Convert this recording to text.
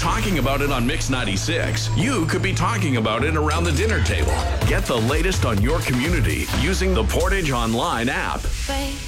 talking about it on Mix 96, you could be talking about it around the dinner table. Get the latest on your community using the Portage Online app.